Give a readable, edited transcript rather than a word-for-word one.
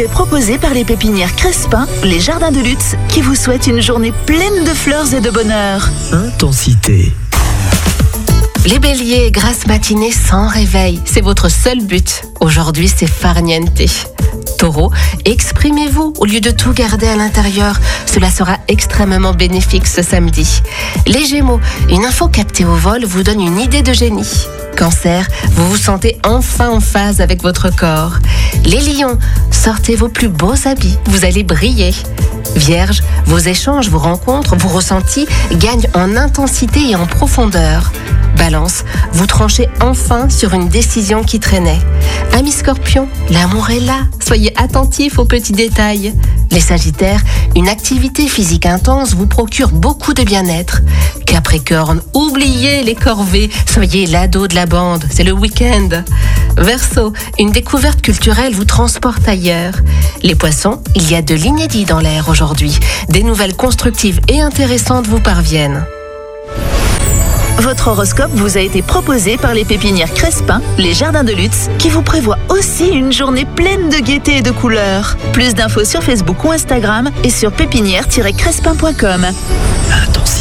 Proposé par les pépinières Crespin, les jardins de Lutz, qui vous souhaitent une journée pleine de fleurs et de bonheur. Intensité. Les béliers, grasse matinée sans réveil, c'est votre seul but. Aujourd'hui, c'est farniente. Taureau, exprimez-vous au lieu de tout garder à l'intérieur. Cela sera extrêmement bénéfique ce samedi. Les gémeaux, une info captée au vol vous donne une idée de génie. Cancer, vous vous sentez enfin en phase avec votre corps. Les lions, sortez vos plus beaux habits, vous allez briller. Vierge, vos échanges, vos rencontres, vos ressentis gagnent en intensité et en profondeur. Balance, vous tranchez enfin sur une décision qui traînait. Amis Scorpion, l'amour est là, soyez attentifs aux petits détails. Les Sagittaires, une activité physique intense vous procure beaucoup de bien-être. Capricorne, oubliez les corvées, soyez l'ado de la bande, c'est le week-end. Verseau, une découverte culturelle vous transporte ailleurs. Les Poissons, il y a de l'inédit dans l'air aujourd'hui. Des nouvelles constructives et intéressantes vous parviennent. Votre horoscope vous a été proposé par les pépinières Crespin, les jardins de Lutz, qui vous prévoient aussi une journée pleine de gaieté et de couleurs. Plus d'infos sur Facebook ou Instagram et sur pépinière-crespin.com. Intensité.